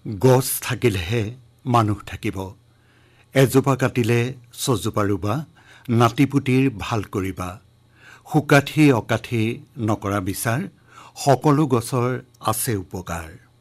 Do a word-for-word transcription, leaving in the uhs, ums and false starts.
গছ থাকিলেহে মানুহ থাকিব। এজোপা কাটিলে ছজোপা ৰুবা, নাতিপুতিৰ ভাল কৰিবা। সুকাঠি অকাঠি নকৰা বিচাৰ, সকলো গছৰ আছে উপকাৰ।